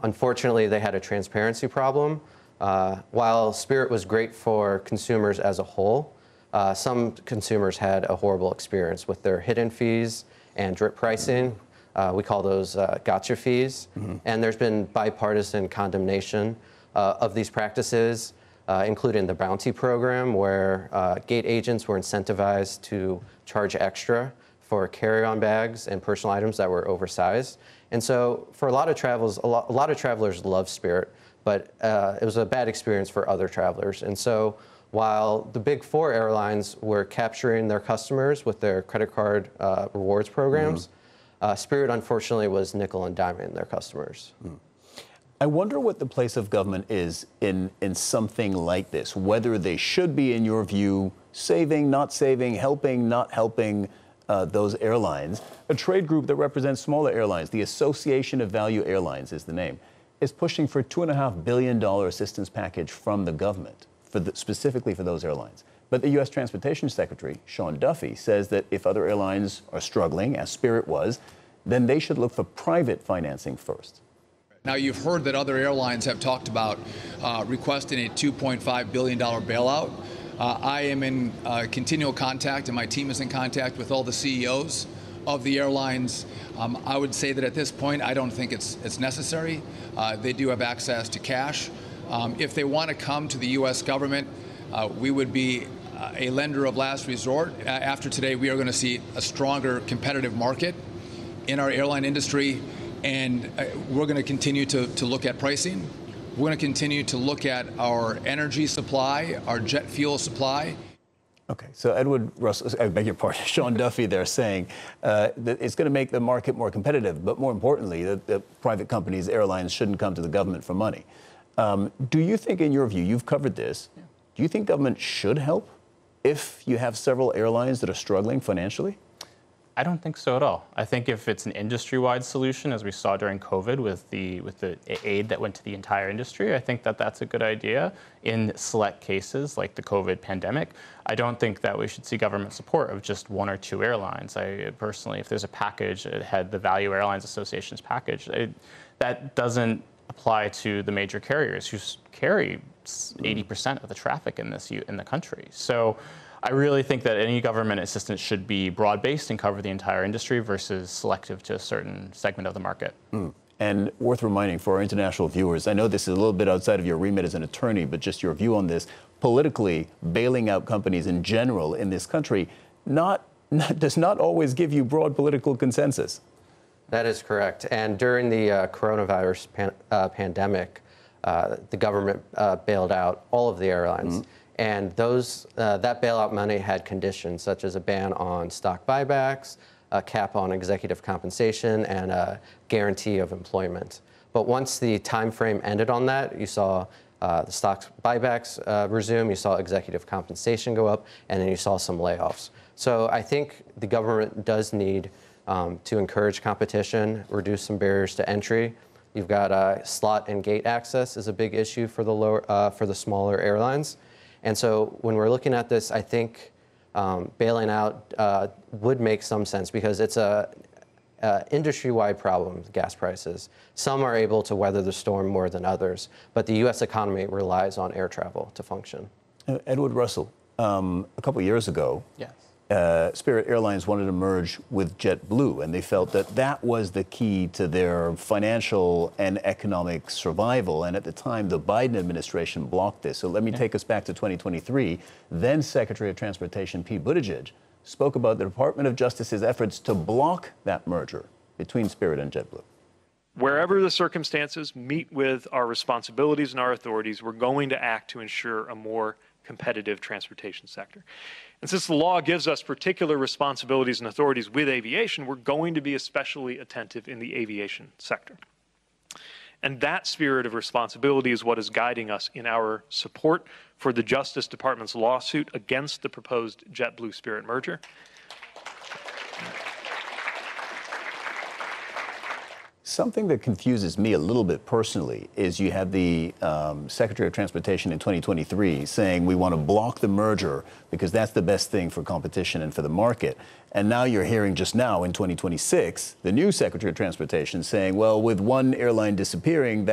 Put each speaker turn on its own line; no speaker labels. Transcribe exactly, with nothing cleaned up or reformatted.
unfortunately, they had a transparency problem. Uh, while Spirit was great for consumers as a whole, uh, some consumers had a horrible experience with their hidden fees and drip pricing. Uh, we call those uh, gotcha fees. Mm-hmm. And there's been bipartisan condemnation uh, of these practices, uh, including the bounty program, where uh, gate agents were incentivized to charge extra for carry-on bags and personal items that were oversized. And so for a lot of travels, a lot, a lot of travelers love Spirit, but uh, it was a bad experience for other travelers. And so while the big four airlines were capturing their customers with their credit card uh, rewards programs, mm-hmm. uh, Spirit unfortunately was nickel and diming their customers.
Mm. I wonder what the place of government is in, in something like this, whether they should be, in your view, saving, not saving, helping, not helping uh, those airlines. A trade group that represents smaller airlines, the Association of Value Airlines is the name, is pushing for a two point five billion dollars assistance package from the government, for the, specifically for those airlines. But the U S Transportation Secretary, Sean Duffy, says that if other airlines are struggling, as Spirit was, then they should look for private financing first.
Now, you've heard that other airlines have talked about uh, requesting a two point five billion dollars bailout. Uh, I am in uh, continual contact, and my team is in contact with all the C E Os of the airlines. Um, I would say that at this point, I don't think it's, it's necessary. Uh, they do have access to cash. Um, if they want to come to the U S government, uh, we would be uh, a lender of last resort. Uh, after today, we are going to see a stronger competitive market in our airline industry. And we're going to continue to, to look at pricing. We're going to continue to look at our energy supply, our jet fuel supply.
Okay, so Edward Russell, I beg your pardon, Sean Duffy there saying uh, that it's going to make the market more competitive, but more importantly, that, that private companies, airlines, shouldn't come to the government for money. Um, do you think, in your view, you've covered this, yeah. do you think government should help if you have several airlines that are struggling financially?
I don't think so at all. I think if it's an industry-wide solution, as we saw during COVID with the with the aid that went to the entire industry, I think that that's a good idea in select cases like the COVID pandemic. I don't think that we should see government support of just one or two airlines. I personally, if there's a package, it had the Value Airlines Association's package, it, that doesn't apply to the major carriers who carry eighty percent of the traffic in this in the country. So I really think that any government assistance should be broad-based and cover the entire industry versus selective to a certain segment of the market.
Mm. And worth reminding for our international viewers, I know this is a little bit outside of your remit as an attorney, but just your view on this, politically, bailing out companies in general in this country not, not, does not always give you broad political consensus.
That is correct. And during the uh, coronavirus pan uh, pandemic, uh, the government uh, bailed out all of the airlines. Mm. And those, uh, that bailout money had conditions such as a ban on stock buybacks, a cap on executive compensation, and a guarantee of employment. But once the time frame ended on that, you saw uh, the stock buybacks uh, resume, you saw executive compensation go up, and then you saw some layoffs. So I think the government does need um, to encourage competition, reduce some barriers to entry. You've got uh, slot and gate access is a big issue for the lower, uh, for the smaller airlines. And so when we're looking at this, I think um, bailing out uh, would make some sense because it's a, a industry-wide problem, gas prices. Some are able to weather the storm more than others, but the U S economy relies on air travel to function.
Uh, Edward Russell, um, a couple of years ago,
yes.
uh, Spirit Airlines wanted to merge with JetBlue, and they felt that that was the key to their financial and economic survival. And at the time, the Biden administration blocked this. So let me yeah. take us back to twenty twenty-three. Then Secretary of Transportation Pete Buttigieg spoke about the Department of Justice's efforts to block that merger between Spirit and JetBlue.
Wherever the circumstances meet with our responsibilities and our authorities, we're going to act to ensure a more competitive transportation sector. And since the law gives us particular responsibilities and authorities with aviation, we're going to be especially attentive in the aviation sector. And that spirit of responsibility is what is guiding us in our support for the Justice Department's lawsuit against the proposed JetBlue Spirit merger.
Something that confuses me a little bit personally is you had the um, Secretary of Transportation in twenty twenty-three saying we want to block the merger because that's the best thing for competition and for the market. And now you're hearing just now in twenty twenty-six, the new Secretary of Transportation saying, well, with one airline disappearing, that